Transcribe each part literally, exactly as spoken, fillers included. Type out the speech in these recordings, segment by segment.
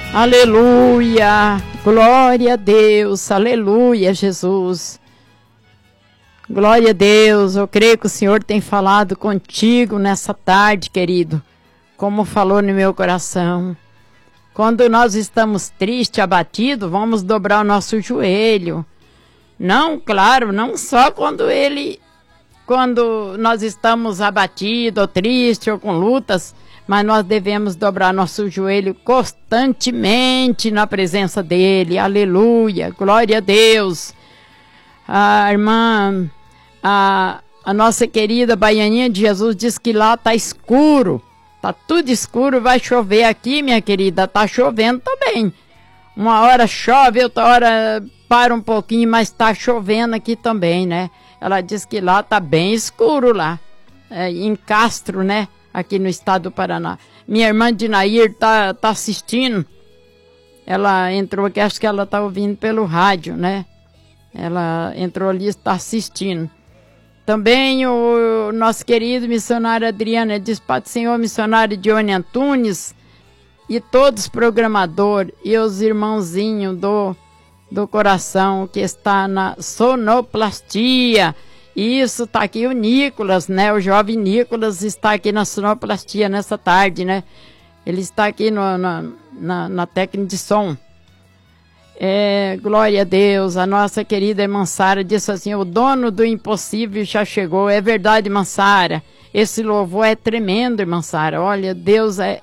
Aleluia, glória a Deus, aleluia, Jesus. Glória a Deus, eu creio que o Senhor tem falado contigo nessa tarde, querido, como falou no meu coração. Quando nós estamos tristes, abatidos, vamos dobrar o nosso joelho. Não, claro, não só quando ele, quando nós estamos abatidos, ou tristes, ou com lutas, mas nós devemos dobrar nosso joelho constantemente na presença dele. Aleluia, glória a Deus. A irmã, a, a nossa querida Baianinha de Jesus diz que lá está escuro. Está tudo escuro, vai chover aqui, minha querida. Está chovendo também. Uma hora chove, outra hora para um pouquinho, mas está chovendo aqui também, né? Ela diz que lá está bem escuro lá, é, em Castro, né? Aqui no estado do Paraná. Minha irmã Dinair tá, tá assistindo. Ela entrou aqui, acho que ela tá ouvindo pelo rádio, né? Ela entrou ali e está assistindo. Também o nosso querido missionário Adriano, diz, Pai do Senhor, missionário Dione Antunes, e todos os programadores, e os irmãozinhos do, do coração, que está na sonoplastia. Isso, tá aqui o Nicolas, né? O jovem Nicolas está aqui na sonoplastia nessa tarde, né? Ele está aqui no, na, na, na técnica de som. É, glória a Deus. A nossa querida irmã Sara disse assim, o dono do impossível já chegou. É verdade, irmã Sara. Esse louvor é tremendo, irmã Sara. Olha, Deus é,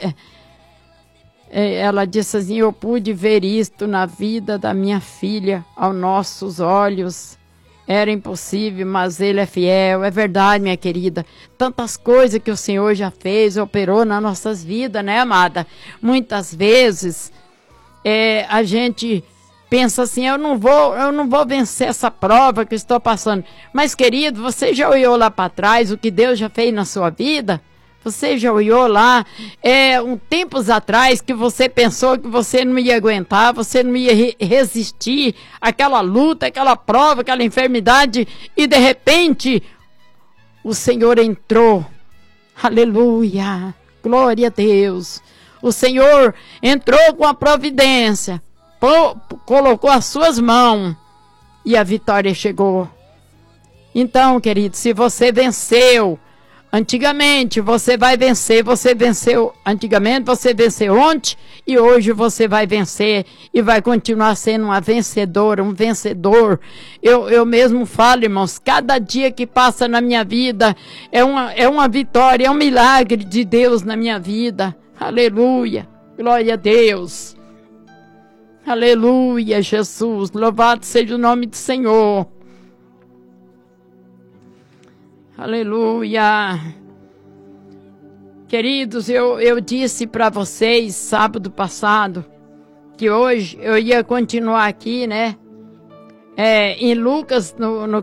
é... Ela disse assim, eu pude ver isto na vida da minha filha, aos nossos olhos. Era impossível, mas Ele é fiel. É verdade, minha querida. Tantas coisas que o Senhor já fez, operou nas nossas vidas, né, amada? Muitas vezes é, a gente pensa assim, eu não vou, eu não vou vencer essa prova que eu estou passando. Mas, querido, você já olhou lá para trás o que Deus já fez na sua vida? Você já olhou lá, é, um tempos atrás, que você pensou que você não ia aguentar, você não ia re resistir àquela luta, àquela prova, aquela enfermidade, e de repente o Senhor entrou. Aleluia, glória a Deus. O Senhor entrou com a providência, pô, colocou as suas mãos e a vitória chegou. Então, querido, se você venceu, antigamente você vai vencer, você venceu antigamente, você venceu ontem e hoje você vai vencer e vai continuar sendo uma vencedora, um vencedor. Eu, eu mesmo falo, irmãos, cada dia que passa na minha vida é uma, é uma vitória, é um milagre de Deus na minha vida. Aleluia, glória a Deus. Aleluia, Jesus, louvado seja o nome do Senhor. Aleluia. Queridos, eu, eu disse para vocês sábado passado que hoje eu ia continuar aqui, né? É, em Lucas, no, no